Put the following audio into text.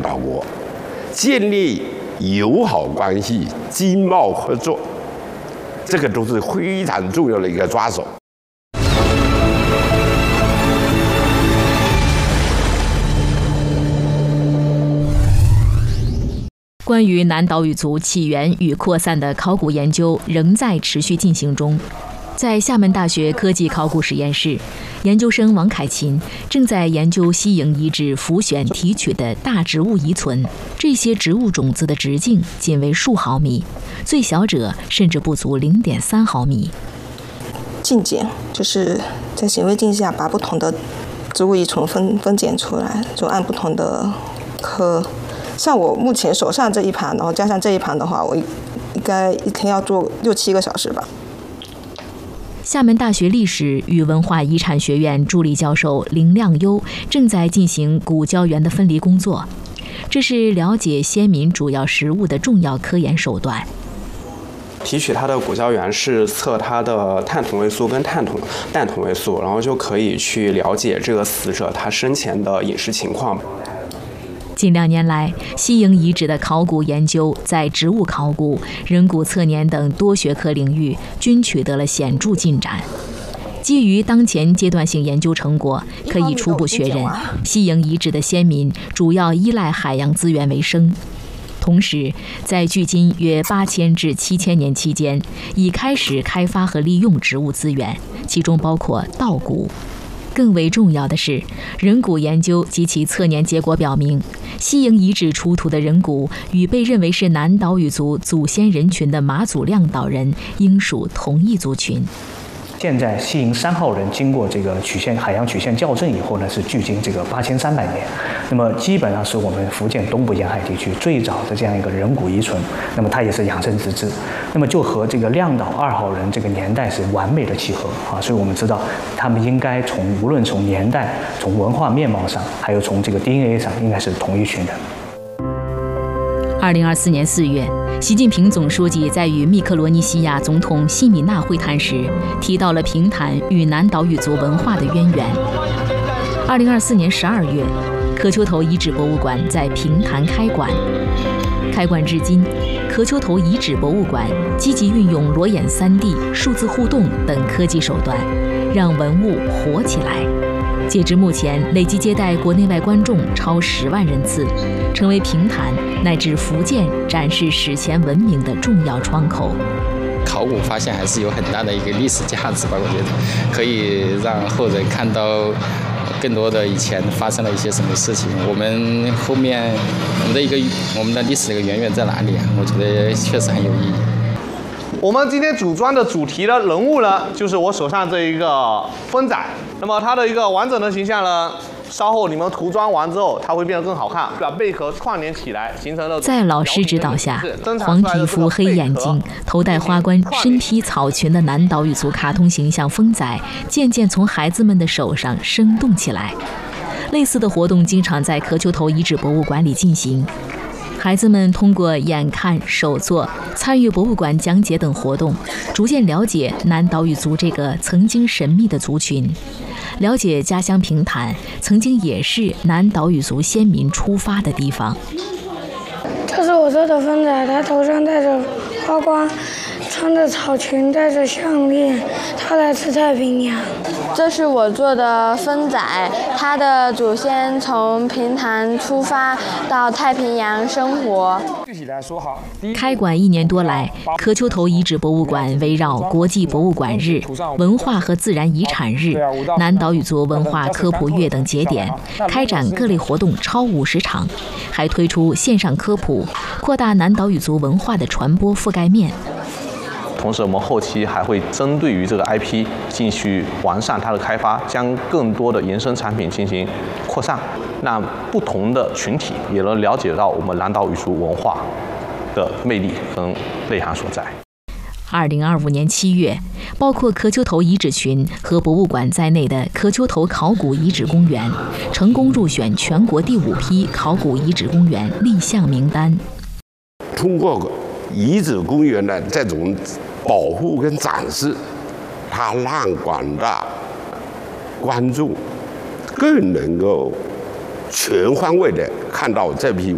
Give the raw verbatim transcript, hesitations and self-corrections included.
岛国，建立友好关系、经贸合作，这个都是非常重要的一个抓手。 关于南岛语族起源与扩散的考古研究仍在持续进行中。在厦门大学科技考古实验室，研究生王凯琴正在研究西营遗址浮选提取的大植物遗存。这些植物种子的直径仅为数毫米，最小者甚至不足零点三毫米。 镜检就是在显微镜下把不同的植物遗存分分拣出来，就按不同的科。像我目前手上这一盘，然后加上这一盘的话，我应该一天要做六七个小时吧。 厦门大学历史与文化遗产学院助理教授林亮优正在进行骨胶原的分离工作，这是了解先民主要食物的重要科研手段。 提取它的骨胶原是测它的碳同位素跟碳同氮同位素，然后就可以去了解这个死者他生前的饮食情况。 近两年来，西营遗址的考古研究在植物考古、人骨测年等多学科领域均取得了显著进展。基于当前阶段性研究成果，可以初步确认，西营遗址的先民主要依赖海洋资源为生。同时，在距今约八千至七千年期间，已开始开发和利用植物资源，其中包括稻谷。更为重要的是，人骨研究及其测年结果表明，西营遗址出土的人骨与被认为是南岛语族祖先人群的马祖亮岛人应属同一族群。 现在西营三号人经过这个曲线海洋曲线校正以后呢，是距今这个八千三百年，那么基本上是我们福建东部沿海地区最早的这样一个人骨遗存，那么它也是养生之治，那么就和这个亮岛二号人这个年代是完美的契合啊，所以我们知道他们应该从无论从年代、从文化面貌上，还有从这个 D N A 上，应该是同一群人。 二零二四年四月，习近平总书记在与密克罗尼西亚总统西米纳会谈时，提到了平潭与南岛语族文化的渊源。二零二四年十二月，磕丘头遗址博物馆在平潭开馆。开馆至今，磕丘头遗址博物馆积极运用裸眼 三 D、数字互动等科技手段，让文物活起来。截至目前，累计接待国内外观众超十万人次，成为平潭乃至福建展示史前文明的重要窗口。 考古发现还是有很大的一个历史价值吧，我觉得可以让后人看到更多的以前发生了一些什么事情，我们后面我们的一个我们的历史的一个渊源在哪里啊？我觉得确实很有意义。 我们今天组装的主题的人物呢，就是我手上这一个风仔。那么它的一个完整的形象呢，稍后你们涂装完之后，它会变得更好看，把贝壳串联起来，形成了。在老师指导下，黄皮肤、黑眼睛、头戴花冠、身披草裙的南岛语族卡通形象风仔，渐渐从孩子们的手上生动起来。类似的活动经常在磕丘头遗址博物馆里进行。孩子们通过眼看、手做、参与博物馆讲解等活动，逐渐了解南岛语族这个曾经神秘的族群，了解家乡平潭曾经也是南岛语族先民出发的地方。 这是我做的风仔，他头上戴着花冠，穿着草裙，戴着项链，他来自太平洋。 这是我做的风仔，他的祖先从平潭出发到太平洋生活。 具体来说哈， 开馆一年多来，磕丘头遗址博物馆围绕国际博物馆日、文化和自然遗产日、南岛语族文化科普月等节点，开展各类活动超五十场，还推出线上科普，扩大南岛语族文化的传播覆盖面。 同时，我们后期还会针对于这个 I P 继续完善它的开发，将更多的延伸产品进行扩散，让不同的群体也能了解到我们南岛语族文化的魅力跟内涵所在。 二零二五年七月，包括磕丘头遗址群和博物馆在内的磕丘头考古遗址公园，成功入选全国第五批考古遗址公园立项名单。 通过遗址公园的这种保护跟展示，它让广大观众更能够全方位的看到这批